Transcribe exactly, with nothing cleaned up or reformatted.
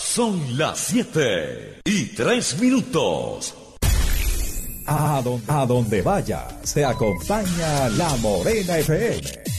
Son las siete y tres minutos. A donde, a donde vaya, se acompaña La Morena F M.